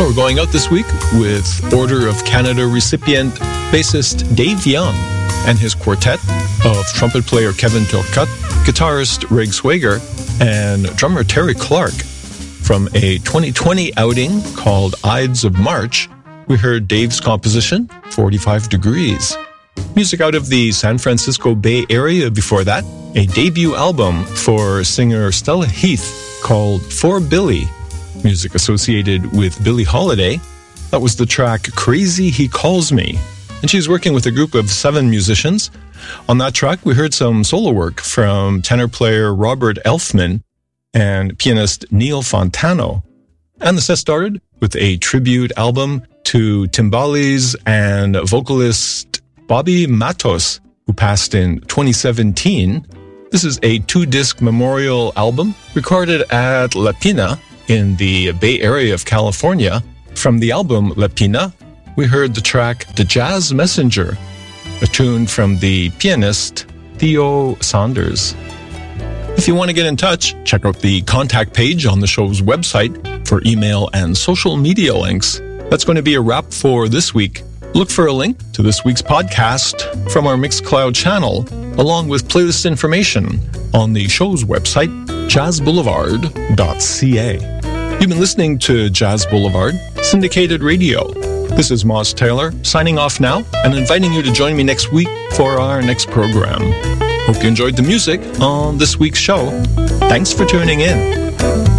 We're going out this week with Order of Canada recipient bassist Dave Young and his quartet of trumpet player Kevin Turcotte, guitarist Reg Swager, and drummer Terry Clark. From a 2020 outing called Ides of March, we heard Dave's composition, 45 Degrees. Music out of the San Francisco Bay Area before that, a debut album for singer Stella Heath called For Billy, music associated with Billie Holiday. That was the track Crazy He Calls Me, and she's working with a group of 7 musicians. On that track, we heard some solo work from tenor player Robert Elfman and pianist Neil Fontano. And the set started with a tribute album to timbales and vocalist Bobby Matos, who passed in 2017. This is a 2-disc memorial album recorded at La Pina in the Bay Area of California. From the album La Pina, we heard the track The Jazz Messenger, a tune from the pianist Theo Saunders. If you want to get in touch, check out the contact page on the show's website for email and social media links. That's going to be a wrap for this week. Look for a link to this week's podcast from our Mixcloud channel, along with playlist information on the show's website, jazzboulevard.ca. You've been listening to Jazz Boulevard, syndicated radio. This is Moz Taylor, signing off now and inviting you to join me next week for our next program. Hope you enjoyed the music on this week's show. Thanks for tuning in.